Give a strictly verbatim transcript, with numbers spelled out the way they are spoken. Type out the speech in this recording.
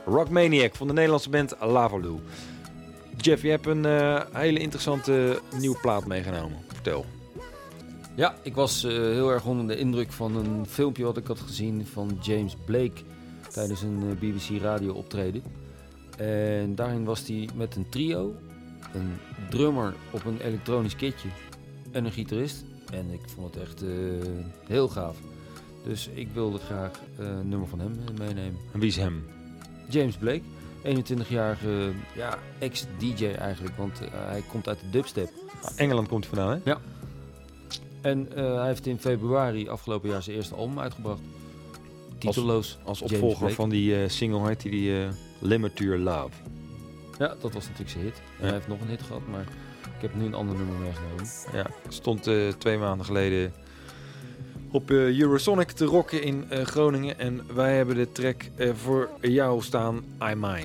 Rockmaniac van de Nederlandse band Lavaloo. Jeff, je hebt een uh, hele interessante nieuwe plaat meegenomen. Vertel. Ja, ik was uh, heel erg onder de indruk van een filmpje wat ik had gezien van James Blake tijdens een uh, B B C radio optreden. En daarin was hij met een trio, een drummer op een elektronisch kitje en een gitarist. En ik vond het echt uh, heel gaaf. Dus ik wilde graag uh, een nummer van hem meenemen. En wie is hem? James Blake, eenentwintigjarige ja, ex-D J eigenlijk, want uh, hij komt uit de dubstep. Ah, Engeland komt hij vandaan, hè? Ja. En uh, hij heeft in februari afgelopen jaar zijn eerste album uitgebracht. Titeloos. Als, als opvolger Blake. Van die uh, single heet die, die uh, Limit to Your Love. Ja, dat was natuurlijk zijn hit. En ja. Hij heeft nog een hit gehad, maar ik heb nu een ander nummer meegenomen. Ja, stond uh, twee maanden geleden op uh, Eurosonic te rocken in uh, Groningen. En wij hebben de track uh, voor jou staan, I Mine.